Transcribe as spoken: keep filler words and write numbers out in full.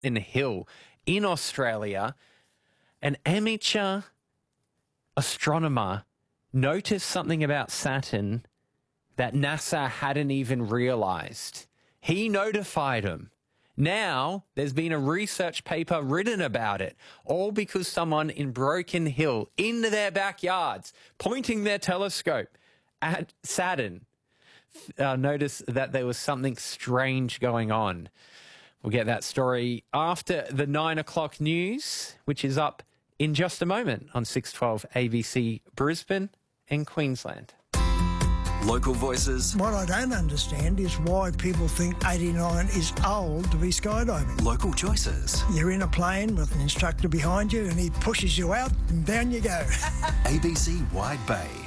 in Hill in Australia, an amateur astronomer noticed something about Saturn that NASA hadn't even realized. He notified him. Now there's been a research paper written about it, all because someone in Broken Hill, in their backyards, pointing their telescope at Saturn, uh, noticed that there was something strange going on. We'll get that story after the nine o'clock news, which is up in just a moment on six twelve A B C Brisbane and Queensland. Local voices. What I don't understand is why people think eighty-nine is old to be skydiving. Local choices. You're in a plane with an instructor behind you and he pushes you out and down you go. A B C Wide Bay.